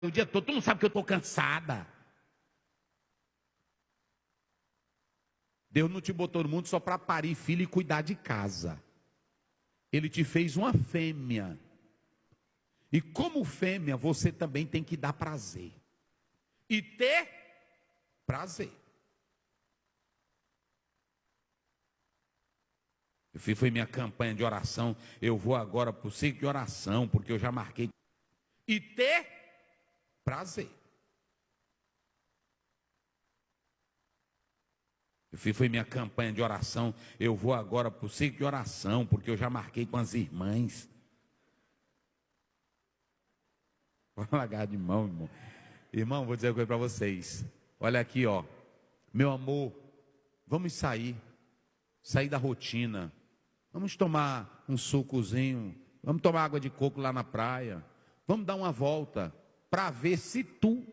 o dia todo, tu não sabe que eu estou cansada. Deus não te botou no mundo só para parir filho e cuidar de casa. Ele te fez uma fêmea. E como fêmea, você também tem que dar prazer. E ter prazer. Foi minha campanha de oração. Eu vou agora para o ciclo de oração, porque eu já marquei. E ter prazer. Foi minha campanha de oração. Eu vou agora para o ciclo de oração, porque eu já marquei com as irmãs. Vou largar de mão, irmão. Irmão, vou dizer uma coisa para vocês. Olha aqui, ó. Meu amor, vamos sair da rotina. Vamos tomar um sucozinho. Vamos tomar água de coco lá na praia. Vamos dar uma volta para ver se tu...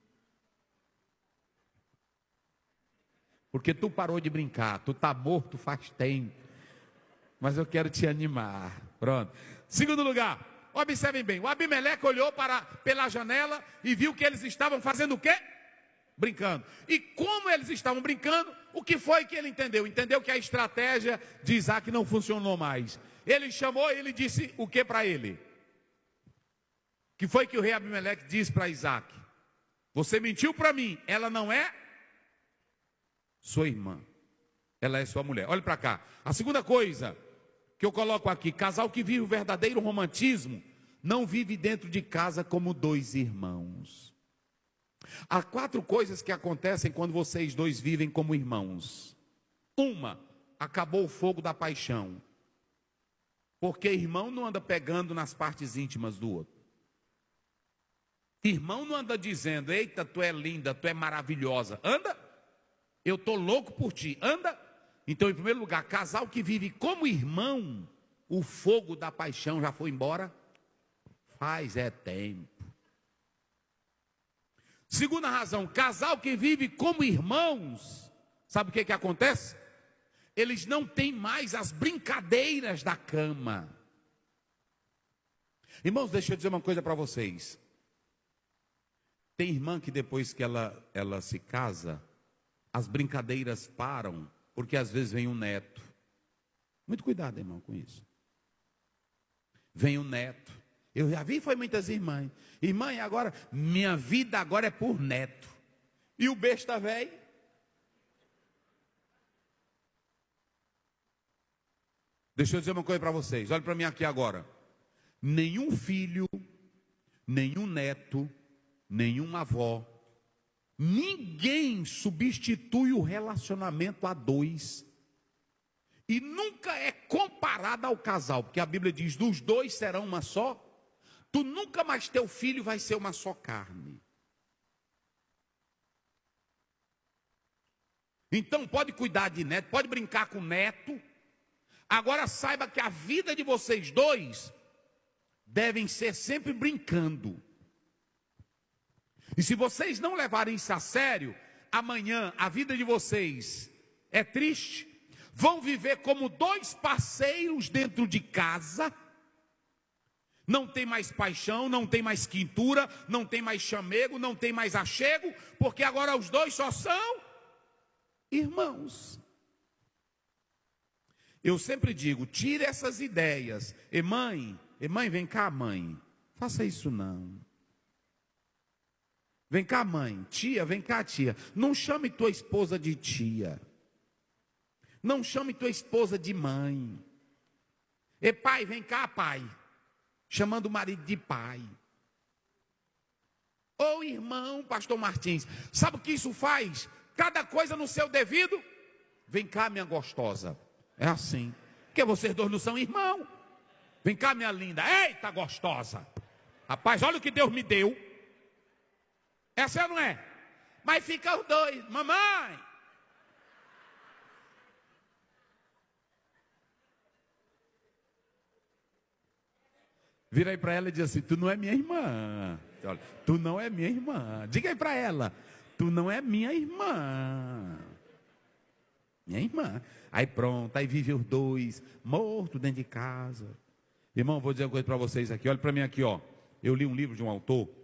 Porque tu parou de brincar, tu tá morto faz tempo. Mas eu quero te animar. Pronto. Segundo lugar, observem bem. O Abimeleque olhou pela janela e viu que eles estavam fazendo o quê? Brincando. E como eles estavam brincando, o que foi que ele entendeu? Entendeu que a estratégia de Isaac não funcionou mais. Ele chamou e ele disse o que para ele? Que foi que o rei Abimeleque disse para Isaac? Você mentiu para mim, ela não é sua irmã, ela é sua mulher. Olha para cá. A segunda coisa que eu coloco aqui: casal que vive o verdadeiro romantismo não vive dentro de casa como dois irmãos. Há 4 coisas que acontecem quando vocês dois vivem como irmãos. Uma, acabou o fogo da paixão, porque irmão não anda pegando nas partes íntimas do outro. Irmão não anda dizendo: eita, tu é linda, tu é maravilhosa. Anda? Eu estou louco por ti. Anda? Então, em primeiro lugar, casal que vive como irmão, o fogo da paixão já foi embora? Faz tempo. Segunda razão, casal que vive como irmãos, sabe o que acontece? Eles não têm mais as brincadeiras da cama. Irmãos, deixa eu dizer uma coisa para vocês. Tem irmã que depois que ela se casa, as brincadeiras param, porque às vezes vem um neto. Muito cuidado, irmão, com isso. Vem um neto. Eu já vi, foi muitas irmãs. Irmã, e agora? Minha vida agora é por neto. E o besta velho? Deixa eu dizer uma coisa para vocês. Olha para mim aqui agora. Nenhum filho, nenhum neto, nenhuma avó, ninguém substitui o relacionamento a dois. E nunca é comparado ao casal, porque a Bíblia diz: dos dois serão uma só. Tu nunca mais, teu filho vai ser uma só carne. Então pode cuidar de neto, pode brincar com neto. Agora saiba que a vida de vocês dois devem ser sempre brincando. E se vocês não levarem isso a sério, amanhã a vida de vocês é triste. Vão viver como dois parceiros dentro de casa. Não tem mais paixão, não tem mais quintura, não tem mais chamego, não tem mais achego, porque agora os dois só são irmãos. Eu sempre digo: tire essas ideias. Mãe, vem cá, mãe. Faça isso não. Vem cá, mãe. Tia, vem cá, tia. Não chame tua esposa de tia. Não chame tua esposa de mãe. E pai, vem cá, pai. Chamando o marido de pai. Ô irmão, pastor Martins, sabe o que isso faz? Cada coisa no seu devido. Vem cá, minha gostosa. É assim. Porque vocês dois não são irmãos. Vem cá, minha linda. Eita, gostosa. Rapaz, olha o que Deus me deu. Essa não é? Mas fica os dois. Mamãe. Vira aí para ela e diz assim: tu não é minha irmã. Olha, tu não é minha irmã. Diga aí para ela: tu não é minha irmã. Minha irmã. Aí pronto, aí vive os dois, morto dentro de casa. Irmão, vou dizer uma coisa para vocês aqui. Olha para mim aqui, ó. Eu li um livro de um autor